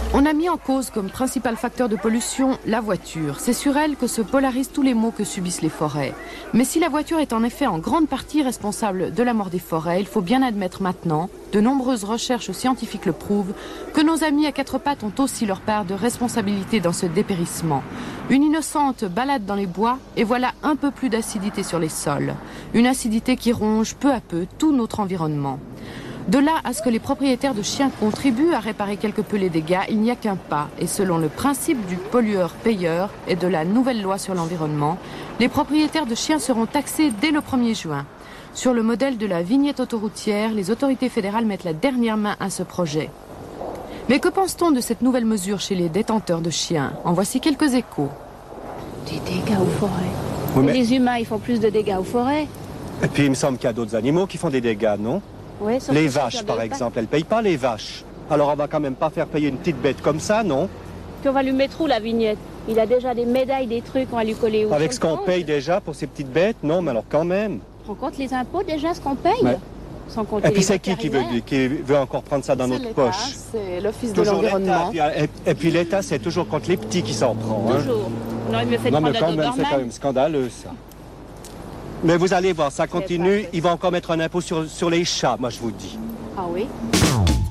On a mis en cause comme principal facteur de pollution la voiture. C'est sur elle que se polarisent tous les maux que subissent les forêts. Mais si la voiture est en effet en grande partie responsable de la mort des forêts, il faut bien admettre maintenant, de nombreuses recherches scientifiques le prouvent, que nos amis à quatre pattes ont aussi leur part de responsabilité dans ce dépérissement. Une innocente balade dans les bois et voilà un peu plus d'acidité sur les sols. Une acidité qui ronge peu à peu tout notre environnement. De là à ce que les propriétaires de chiens contribuent à réparer quelque peu les dégâts, il n'y a qu'un pas. Et selon le principe du pollueur-payeur et de la nouvelle loi sur l'environnement, les propriétaires de chiens seront taxés dès le 1er juin. Sur le modèle de la vignette autoroutière, les autorités fédérales mettent la dernière main à ce projet. Mais que pense-t-on de cette nouvelle mesure chez les détenteurs de chiens? En voici quelques échos. Des dégâts aux forêts. Oui, mais... Les humains, ils font plus de dégâts aux forêts. Et puis il me semble qu'il y a d'autres animaux qui font des dégâts, non? Ouais, les vaches, par exemple, elles ne payent pas les vaches. Alors on va quand même pas faire payer une petite bête comme ça, non? Puis on va lui mettre où la vignette? Il a déjà des médailles, des trucs, on va lui coller où? Avec ce qu'on paye déjà pour ces petites bêtes? Non, mais alors quand même. Tu rends compte les impôts déjà, ce qu'on paye? Ouais. Sans compter et puis les c'est qui veut encore prendre ça dans notre poche? C'est l'Office de l'environnement. Et puis l'État, c'est toujours contre les petits qui s'en prend. Toujours. Hein. Non, il me fait non, prendre mais c'est quand même scandaleux, ça. Mais vous allez voir, ça continue. Ils vont encore mettre un impôt sur les chats, moi je vous dis. Ah oui?